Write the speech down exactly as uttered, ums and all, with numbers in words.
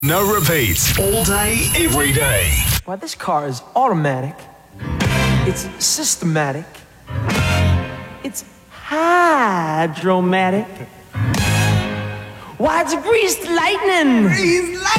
No repeats. All day, every day. Why, this car is automatic. It's systematic. It's hydromatic. Why, it's greased lightning. Greased lightning.